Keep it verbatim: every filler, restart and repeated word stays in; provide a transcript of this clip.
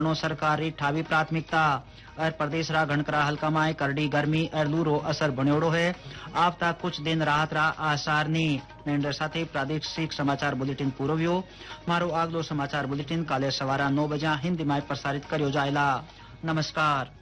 No सरकारी ठावी प्राथमिकता और प्रदेश रा घनकरा हल्का में करड़ी गर्मी और लूरो असर बन्योड़ो है। आवता कुछ दिन राहत रा आसार नी नेंडर साथे प्रादेशिक समाचार बुलेटिन पूरो व्यो। मारो आगलो समाचार बुलेटिन काले सवारा नौ बजे हिंदी में प्रसारित कर्यो जायला। नमस्कार।